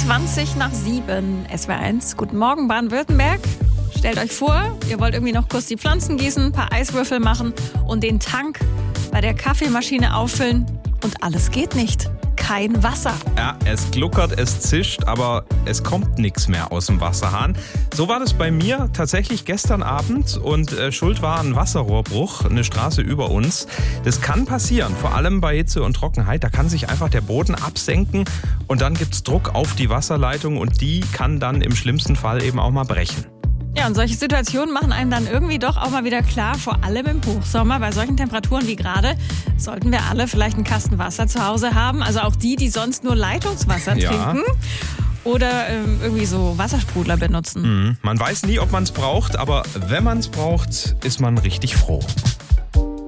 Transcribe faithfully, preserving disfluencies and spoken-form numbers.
zwanzig nach sieben, S W R eins. Guten Morgen, Baden-Württemberg. Stellt euch vor, ihr wollt irgendwie noch kurz die Pflanzen gießen, ein paar Eiswürfel machen und den Tank bei der Kaffeemaschine auffüllen. Und alles geht nicht. Kein Wasser. Ja, es gluckert, es zischt, aber es kommt nichts mehr aus dem Wasserhahn. So war das bei mir tatsächlich gestern Abend und äh, schuld war ein Wasserrohrbruch, eine Straße über uns. Das kann passieren, vor allem bei Hitze und Trockenheit. Da kann sich einfach der Boden absenken und dann gibt's Druck auf die Wasserleitung und die kann dann im schlimmsten Fall eben auch mal brechen. Ja, und solche Situationen machen einem dann irgendwie doch auch mal wieder klar, vor allem im Hochsommer, bei solchen Temperaturen wie gerade, sollten wir alle vielleicht einen Kasten Wasser zu Hause haben. Also auch die, die sonst nur Leitungswasser Ja. trinken oder ähm, irgendwie so Wassersprudler benutzen. Mhm. Man weiß nie, ob man es braucht, aber wenn man es braucht, ist man richtig froh.